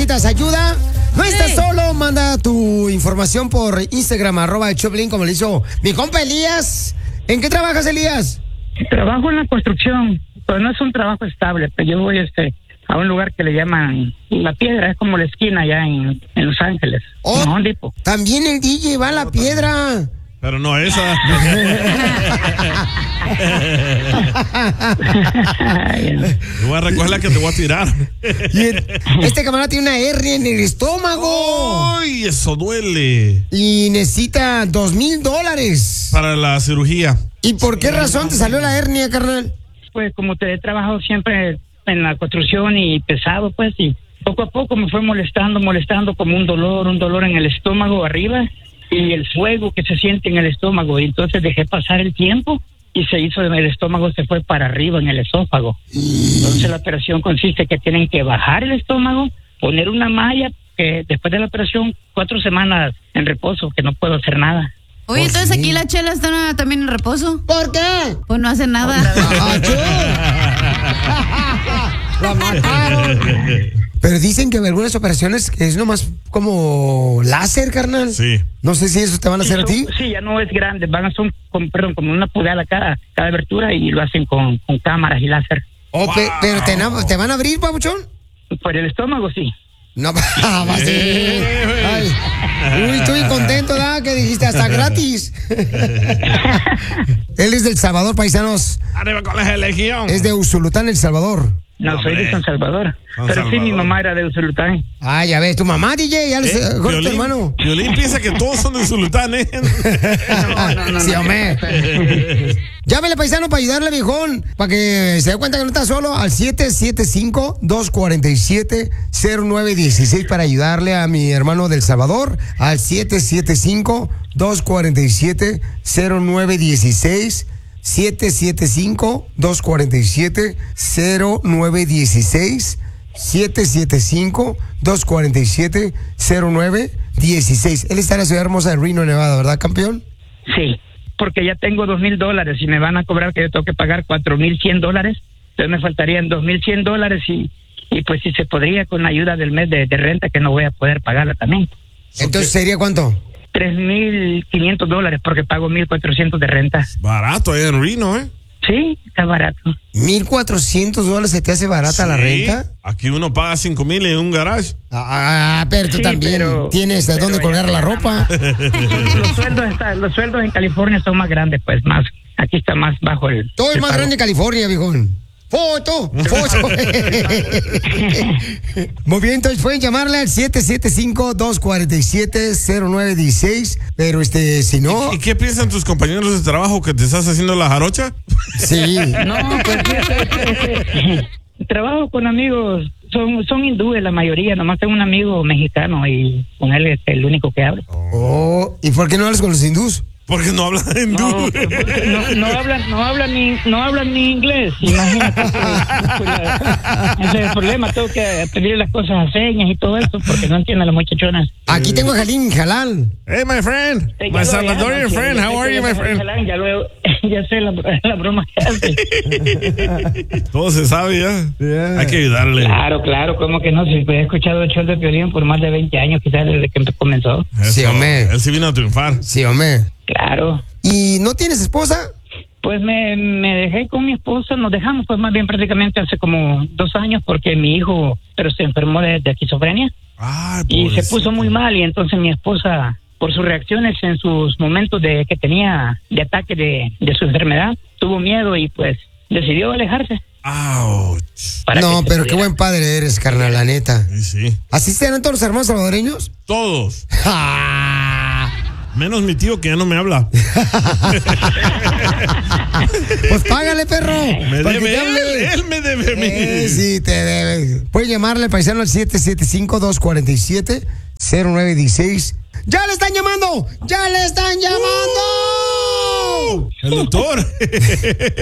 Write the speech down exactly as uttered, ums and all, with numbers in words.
necesitas ayuda, no estás sí. solo, manda tu información por Instagram, arroba el Choplin, como le hizo mi compa Elías. ¿En qué trabajas, Elías? Trabajo en la construcción, pero no es un trabajo estable, pero yo voy este a un lugar que le llaman La Piedra, es como la esquina allá en, en Los Ángeles. Oh, no, también el D J va a La Piedra. Pero no esa. Yo voy a recoger la que te voy a tirar. Y el, este camarada tiene una hernia en el estómago. ¡Ay, eso duele! Y necesita dos mil dólares. Para la cirugía. ¿Y por qué razón te salió la hernia, carnal? Pues como te he trabajado siempre en la construcción y pesado, pues, y poco a poco me fue molestando, molestando como un dolor, un dolor en el estómago arriba. Y el fuego que se siente en el estómago, y entonces dejé pasar el tiempo y se hizo, el estómago se fue para arriba en el esófago. Entonces la operación consiste que tienen que bajar el estómago, poner una malla, que después de la operación cuatro semanas en reposo, que no puedo hacer nada. Oye, entonces sí. aquí la Chela está también en reposo. ¿Por qué? Pues no hace nada. La mataron. Pero dicen que en algunas operaciones es nomás como láser, carnal. Sí. No sé si eso te van a hacer sí, a ti. Son, sí, ya no es grande. Van a ser, con, perdón, como una pulgada cada, cada abertura y lo hacen con, con cámaras y láser. Oh, wow. pe, pero te, te van a abrir, papuchón. Por el estómago, sí. No, va a ser. Ay, uy, estoy contento, ¿verdad? Que dijiste hasta gratis. Él es del Salvador, paisanos. Arriba con la Legión. Es de Usulután, El Salvador. No, no soy de San Salvador. San pero Salvador. Sí, mi mamá era de Usulután. Ah, ya ves, tu mamá, D J, ya les eh, tu hermano. Violín piensa que todos son de Usulután, ¿eh? No, no, no, sí, no. hombre. Llámele, paisano, para ayudarle, viejón, para que se dé cuenta que no está solo, al siete siete cinco, dos cuatro siete, cero nueve uno seis para ayudarle a mi hermano del Salvador, al siete siete cinco, dos cuatro siete, cero nueve uno seis, siete siete cinco, dos cuatro siete, cero nueve uno seis, siete siete cinco, dos cuatro siete, cero nueve uno seis. Él está en la ciudad hermosa de Reno, Nevada, ¿verdad, campeón? Sí, porque ya tengo dos mil dólares y me van a cobrar que yo tengo que pagar cuatro mil cien dólares. Entonces me faltarían dos mil cien dólares y, y pues si se podría con la ayuda del mes de, de renta que no voy a poder pagarla también. Entonces, ¿sería cuánto? tres mil quinientos dólares porque pago mil cuatrocientos de renta. Barato ahí en Reno, ¿eh? Sí, está barato. ¿mil cuatrocientos dólares se te hace barata sí. la renta? Aquí uno paga cinco mil en un garage. Ah, pero tú sí, también pero, tienes de dónde colgar la ropa. los, sueldos está, los sueldos en California son más grandes, pues más. Aquí está más bajo el. Todo es el más pago. grande en California, viejón. ¡Foto! ¡Foto! Muy bien, entonces pueden llamarle al siete siete cinco, dos cuatro siete, cero nueve uno seis. Pero este, si no. ¿Y qué piensan tus compañeros de trabajo que te estás haciendo la jarocha? Sí. No, pues fíjate, trabajo con amigos, son, son hindúes la mayoría, nomás tengo un amigo mexicano y con él es el único que hablo. Oh, ¿y por qué no hablas con los hindús? Porque no hablan hindú. No, no, no hablan, no hablan ni, no hablan ni inglés, imagínate. Pues, pues, la, ese es el problema, tengo que pedir las cosas a señas y todo eso porque no entienden las muchachonas. Aquí tengo a Jalín Jalal. Hey, my friend. Sí, My ya lo Salvadorian llamo, friend. ya How sé are que you, ya my sé, friend? Ya, lo, ya sé la, la broma que hace. Todo se sabe ya. Yeah. Hay que ayudarle. Claro, claro, como que no, si he escuchado el show de Piolín por más de veinte años, quizás desde que comenzó. Eso. Sí, hombre. Él sí vino a triunfar. Sí, hombre. Claro. ¿Y no tienes esposa? Pues me, me dejé con mi esposa, nos dejamos pues más bien prácticamente hace como dos años porque mi hijo pero se enfermó de, de esquizofrenia. Ay, y se puso muy mal y entonces mi esposa, por sus reacciones en sus momentos de que tenía de ataque de, de su enfermedad, tuvo miedo y pues decidió alejarse. Ouch. No, pero qué buen padre eres, carnal, la neta. Sí, sí. ¿Así serán todos los hermanos salvadoreños? Todos. Menos mi tío que ya no me habla. Pues págale, perro. Me debe él, él me debe a mí. Eh, sí, te debe. Puedes llamarle al paisano al siete siete cinco, dos cuatro siete, cero nueve uno seis. ¡Ya le están llamando! ¡Ya le están llamando! El doctor.